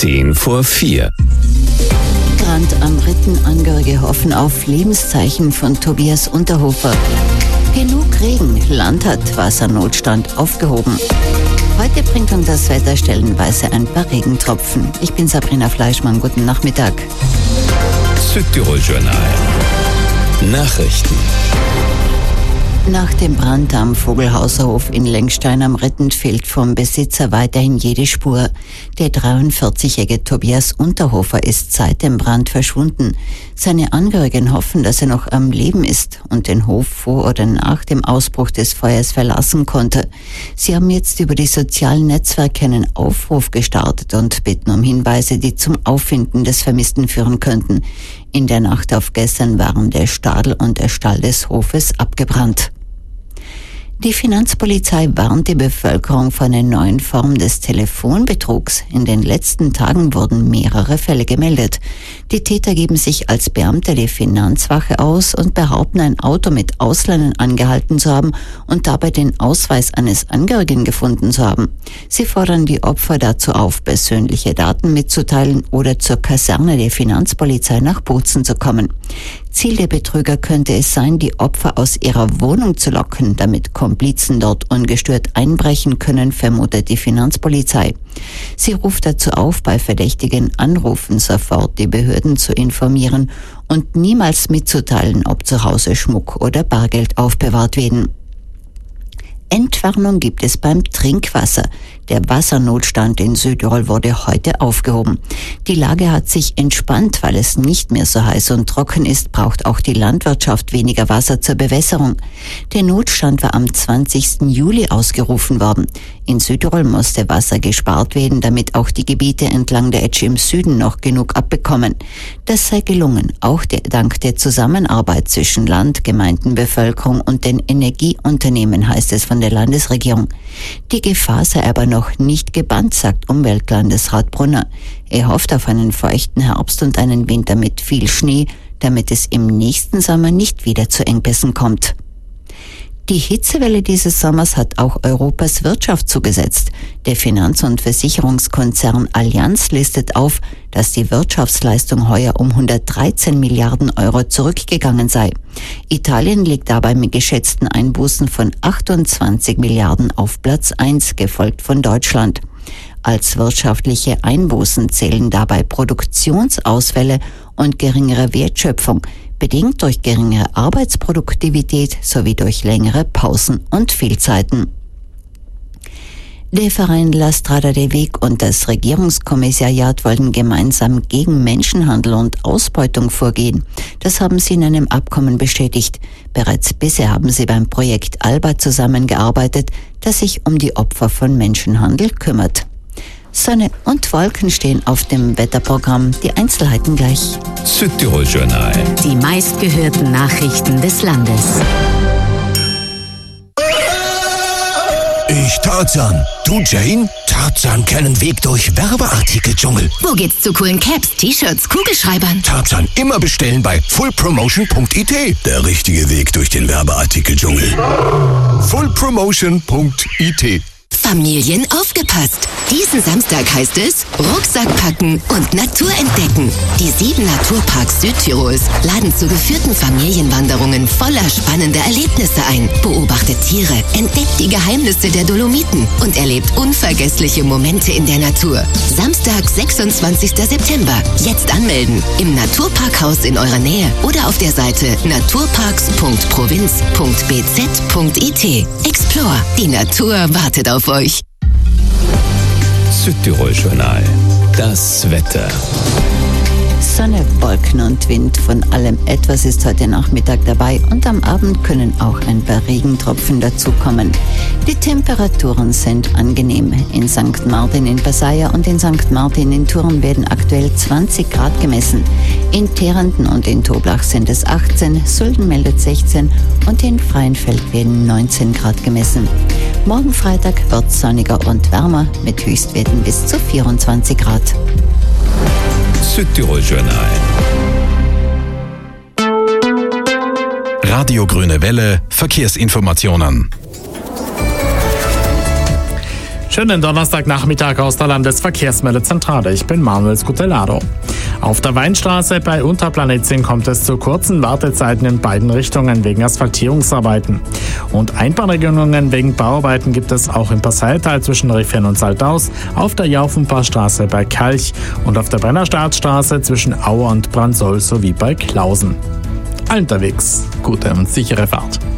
4:10. Brand am Ritten, Angehörige hoffen auf Lebenszeichen von Tobias Unterhofer. Genug Regen, Land hat Wassernotstand aufgehoben. Heute bringt uns das Wetter stellenweise ein paar Regentropfen. Ich bin Sabrina Fleischmann, guten Nachmittag. Südtirol Journal. Nachrichten. Nach dem Brand am Vogelhauserhof in Lengstein am Ritten fehlt vom Besitzer weiterhin jede Spur. Der 43-jährige Tobias Unterhofer ist seit dem Brand verschwunden. Seine Angehörigen hoffen, dass er noch am Leben ist und den Hof vor oder nach dem Ausbruch des Feuers verlassen konnte. Sie haben jetzt über die sozialen Netzwerke einen Aufruf gestartet und bitten um Hinweise, die zum Auffinden des Vermissten führen könnten. In der Nacht auf gestern waren der Stadel und der Stall des Hofes abgebrannt. Die Finanzpolizei warnt die Bevölkerung vor einer neuen Form des Telefonbetrugs. In den letzten Tagen wurden mehrere Fälle gemeldet. Die Täter geben sich als Beamte der Finanzwache aus und behaupten, ein Auto mit Ausländern angehalten zu haben und dabei den Ausweis eines Angehörigen gefunden zu haben. Sie fordern die Opfer dazu auf, persönliche Daten mitzuteilen oder zur Kaserne der Finanzpolizei nach Bozen zu kommen. Ziel der Betrüger könnte es sein, die Opfer aus ihrer Wohnung zu locken, damit Komplizen dort ungestört einbrechen können, vermutet die Finanzpolizei. Sie ruft dazu auf, bei verdächtigen Anrufen sofort die Behörden zu informieren und niemals mitzuteilen, ob zu Hause Schmuck oder Bargeld aufbewahrt werden. Entwarnung gibt es beim Trinkwasser. Der Wassernotstand in Südtirol wurde heute aufgehoben. Die Lage hat sich entspannt, weil es nicht mehr so heiß und trocken ist, braucht auch die Landwirtschaft weniger Wasser zur Bewässerung. Der Notstand war am 20. Juli ausgerufen worden. In Südtirol musste Wasser gespart werden, damit auch die Gebiete entlang der Etsch im Süden noch genug abbekommen. Das sei gelungen, auch dank der Zusammenarbeit zwischen Land, Gemeinden, Bevölkerung und den Energieunternehmen, heißt es von der Landesregierung. Die Gefahr sei aber noch nicht gebannt, sagt Umweltlandesrat Brunner. Er hofft auf einen feuchten Herbst und einen Winter mit viel Schnee, damit es im nächsten Sommer nicht wieder zu Engpässen kommt. Die Hitzewelle dieses Sommers hat auch Europas Wirtschaft zugesetzt. Der Finanz- und Versicherungskonzern Allianz listet auf, dass die Wirtschaftsleistung heuer um 113 Milliarden Euro zurückgegangen sei. Italien liegt dabei mit geschätzten Einbußen von 28 Milliarden auf Platz 1, gefolgt von Deutschland. Als wirtschaftliche Einbußen zählen dabei Produktionsausfälle und geringere Wertschöpfung, bedingt durch geringere Arbeitsproduktivität sowie durch längere Pausen und Fehlzeiten. Der Verein La Strada de Weg und das Regierungskommissariat wollen gemeinsam gegen Menschenhandel und Ausbeutung vorgehen. Das haben sie in einem Abkommen bestätigt. Bereits bisher haben sie beim Projekt ALBA zusammengearbeitet, das sich um die Opfer von Menschenhandel kümmert. Sonne und Wolken stehen auf dem Wetterprogramm. Die Einzelheiten gleich. Südtirol Journal. Die meistgehörten Nachrichten des Landes. Ich Tarzan. Du Jane? Tarzan kennt Weg durch Werbeartikel-Dschungel. Wo geht's zu coolen Caps, T-Shirts, Kugelschreibern? Tarzan immer bestellen bei fullpromotion.it. Der richtige Weg durch den Werbeartikel-Dschungel. fullpromotion.it. Familien aufgepasst! Diesen Samstag heißt es Rucksack packen und Natur entdecken. Die 7 Naturparks Südtirols laden zu geführten Familienwanderungen voller spannender Erlebnisse ein. Beobachtet Tiere, entdeckt die Geheimnisse der Dolomiten und erlebt unvergessliche Momente in der Natur. Samstag, 26. September. Jetzt anmelden. Im Naturparkhaus in eurer Nähe oder auf der Seite naturparks.provinz.bz.it. Explore. Die Natur wartet auf euch. Südtirol Journal. Das Wetter. Sonne, Wolken und Wind, von allem etwas ist heute Nachmittag dabei und am Abend können auch ein paar Regentropfen dazukommen. Die Temperaturen sind angenehm. In St. Martin in Passaia und in St. Martin in Thurn werden aktuell 20 Grad gemessen. In Terenton und in Toblach sind es 18, Sölden meldet 16 und in Freienfeld werden 19 Grad gemessen. Morgen Freitag wird sonniger und wärmer mit Höchstwerten bis zu 24 Grad. Südtirol Journal. Radio Grüne Welle, Verkehrsinformationen. Schönen Donnerstagnachmittag aus der Landesverkehrsmeldezentrale. Ich bin Manuel Scutelado. Auf der Weinstraße bei Unterplanetzing kommt es zu kurzen Wartezeiten in beiden Richtungen wegen Asphaltierungsarbeiten. Und Einbahnregelungen wegen Bauarbeiten gibt es auch im Passaital zwischen Riffen und Saltaus, auf der Jaufenbachstraße bei Kalch und auf der Brennerstadtstraße zwischen Auer und Brandsol sowie bei Klausen. Unterwegs, gute und sichere Fahrt.